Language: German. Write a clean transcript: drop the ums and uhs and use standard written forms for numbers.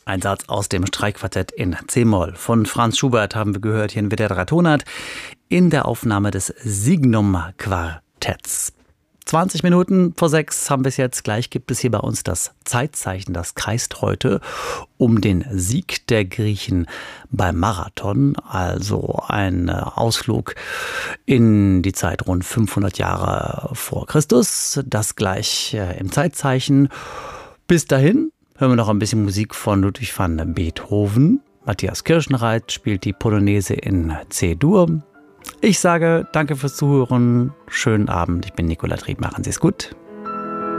Ein Satz aus dem Streichquartett in C-Moll von Franz Schubert haben wir gehört hier in WDR 3 Tonart in der Aufnahme des Signum Quartetts. 20 Minuten vor 6 haben wir es jetzt. Gleich gibt es hier bei uns das Zeitzeichen. Das kreist heute um den Sieg der Griechen beim Marathon. Also ein Ausflug in die Zeit rund 500 Jahre vor Christus. Das gleich im Zeitzeichen. Bis dahin hören wir noch ein bisschen Musik von Ludwig van Beethoven. Matthias Kirschenreit spielt die Polonaise in C-Dur. Ich sage danke fürs Zuhören. Schönen Abend. Ich bin Nicola Trieb. Machen Sie es gut.